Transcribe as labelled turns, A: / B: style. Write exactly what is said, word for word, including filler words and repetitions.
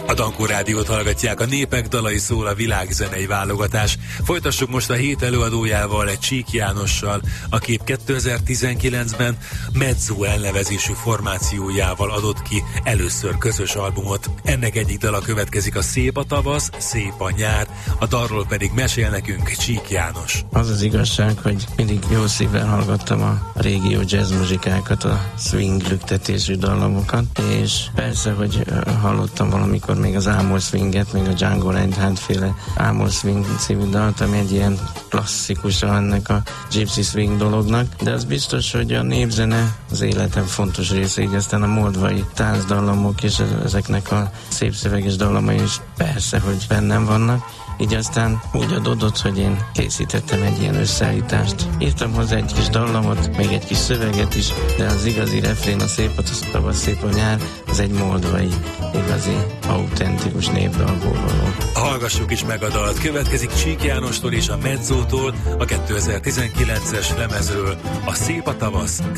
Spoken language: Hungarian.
A: A Dankó Rádiót hallgatják, a Népek dalai szól, a világzenei válogatás. Folytassuk most a hét előadójával, egy Csík Jánossal, aki kétezer-tizenkilencben Mezzo elnevezésű formációjával adott ki először közös albumot. Ennek egyik dala következik, a Szép a tavasz, szép a nyár, a dalról pedig mesél nekünk Csík János.
B: Az az igazság, hogy mindig jó szívvel hallgattam a régió jazz muzsikákat, a swing lüktetésű dallamokat, és persze, hogy hallottam valamikor még az Ámol Swinget, még a Django Reinhardt féle Ámol Swing című dalt, ami egy ilyen klasszikusa ennek a gypsy swing dolognak, de az biztos, hogy a népzene az életem fontos része, így aztán a moldvai táncdallamok és ezeknek a szép szöveges dallamai is persze, hogy bennem vannak. Így aztán úgy adódott, hogy én készítettem egy ilyen összeállítást. Írtam hozzá egy kis dallamot, még egy kis szöveget is, de az igazi refrén, a Szép a tavasz, szép a nyár, az egy moldvai, igazi, autentikus népdalból való.
A: Hallgassuk is meg a dalt. Következik Csík Jánostól és a Mezzótól a kétezer-tizenkilences lemezről, a Szép a tavasz,